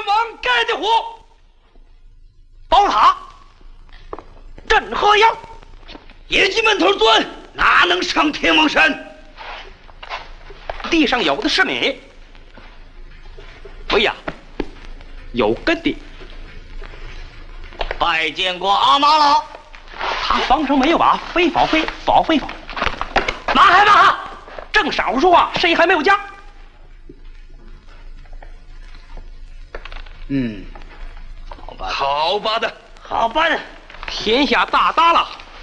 王盖的火，宝塔镇河阳，野鸡门头钻，哪能上天王山？地上有的是米。喂呀，有根的。拜见过阿妈了。他方声没瓦，非否非否非否。马海马，正晌午说话，谁还没有家？好办的，好办的，天下大大了，